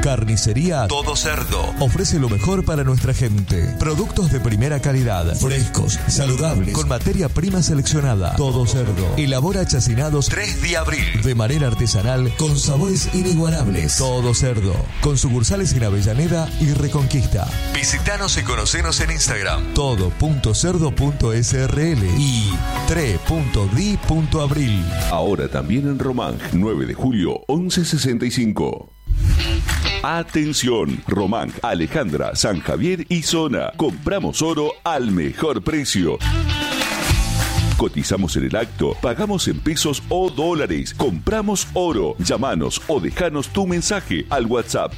Carnicería Todo Cerdo ofrece lo mejor para nuestra gente. Productos de primera calidad, frescos, saludables, con materia prima seleccionada. Todo Cerdo elabora chacinados 3 de abril de manera artesanal con sabores inigualables. Todo Cerdo, con sucursales en Avellaneda y Reconquista. Visítanos y conocenos en Instagram todo.cerdo.srl y 3.di.abril. Ahora también en Román, 9 de julio, 1165. Atención, Román, Alejandra, San Javier y zona. Compramos oro al mejor precio. Cotizamos en el acto, pagamos en pesos o dólares, compramos oro. Llámanos o dejanos tu mensaje al WhatsApp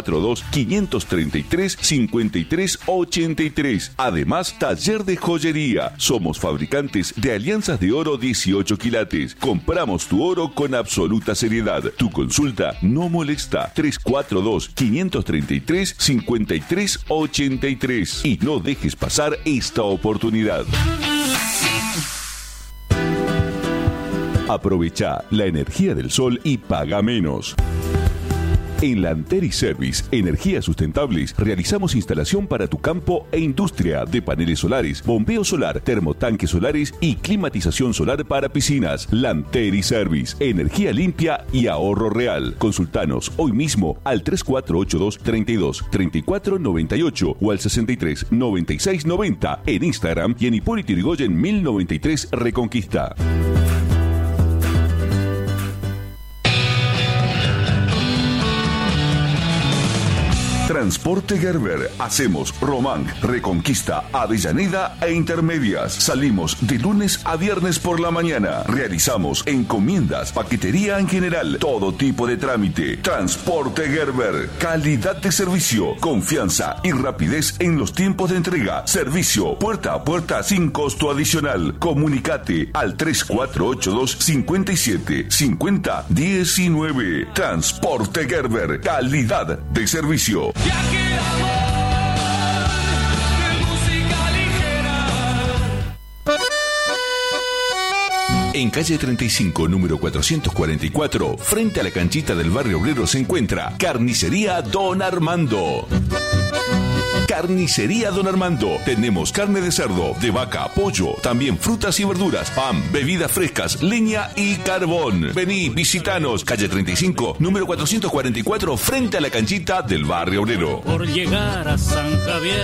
342-533-5383. Además, taller de joyería. Somos fabricantes de alianzas de oro 18 quilates. Compramos tu oro con absoluta seriedad. Tu consulta no molesta. 342-533-5383. Y no dejes pasar esta oportunidad. Aprovecha la energía del sol y paga menos. En Lanteri Service, Energías Sustentables, realizamos instalación para tu campo e industria de paneles solares, bombeo solar, termotanques solares y climatización solar para piscinas. Lanteri Service, energía limpia y ahorro real. Consultanos hoy mismo al 3482 32 34 98 o al 63 96 90 en Instagram y en Hipólito Yrigoyen 1093 Reconquista. Transporte Gerber. Hacemos Román, Reconquista, Avellaneda e Intermedias. Salimos de lunes a viernes por la mañana. Realizamos encomiendas, paquetería en general, todo tipo de trámite. Transporte Gerber. Calidad de servicio, confianza y rapidez en los tiempos de entrega. Servicio puerta a puerta sin costo adicional. Comunicate al 3482 57 50 19. Transporte Gerber. Calidad de servicio. En calle 35, número 444, frente a la canchita del barrio obrero, se encuentra Carnicería Don Armando. Carnicería Don Armando. Tenemos carne de cerdo, de vaca, pollo, también frutas y verduras, pan, bebidas frescas, leña y carbón. Vení, visitanos. Calle 35, número 444, frente a la canchita del barrio obrero. Por llegar a San Javier.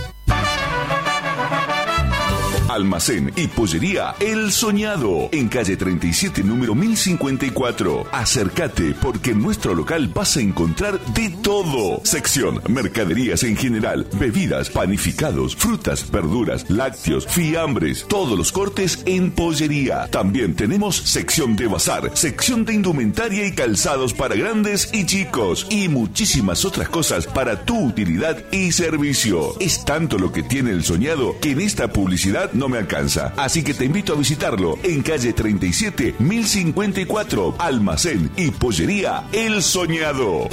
Almacén y pollería El Soñado, en calle 37, número 1054. Acércate, porque en nuestro local vas a encontrar de todo. Sección mercaderías en general, bebidas, panificados, frutas, verduras, lácteos, fiambres, todos los cortes en pollería. También tenemos sección de bazar, sección de indumentaria y calzados para grandes y chicos, y muchísimas otras cosas para tu utilidad y servicio. Es tanto lo que tiene El Soñado que en esta publicidad no me alcanza. Así que te invito a visitarlo en calle 37, 1054, Almacén y pollería El Soñado.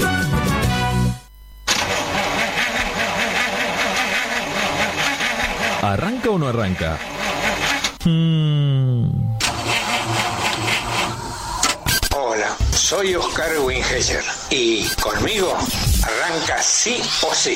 ¿Arranca o no arranca? Hola, soy Oscar Wingeser y conmigo arranca sí o sí.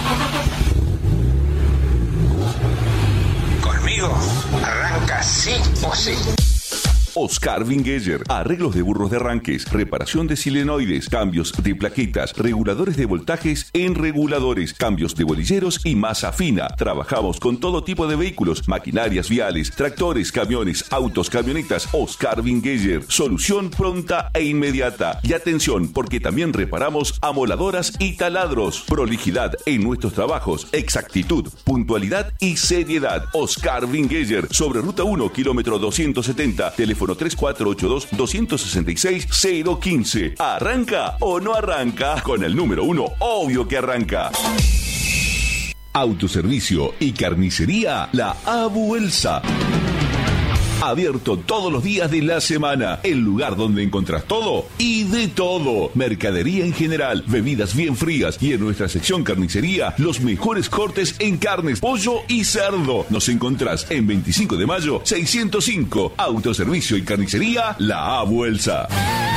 Arranca sí o sí. Oscar Wingeser, arreglos de burros de arranques, reparación de silenoides, cambios de plaquetas, reguladores de voltajes en reguladores, cambios de bolilleros y masa fina. Trabajamos con todo tipo de vehículos, maquinarias viales, tractores, camiones, autos, camionetas. Oscar Wingeser, solución pronta e inmediata. Y atención, porque también reparamos amoladoras y taladros. Prolijidad en nuestros trabajos, exactitud, puntualidad y seriedad. Oscar Wingeser, sobre Ruta 1, kilómetro 270, teléfono 3482-266-015. ¿Arranca o no arranca? Con el número 1, obvio que arranca. Autoservicio y carnicería La Abu Elsa. Abierto todos los días de la semana. El lugar donde encontrás todo y de todo. Mercadería en general, bebidas bien frías y en nuestra sección carnicería, los mejores cortes en carnes, pollo y cerdo. Nos encontrás en 25 de mayo 605. Autoservicio y carnicería La Abu Elsa.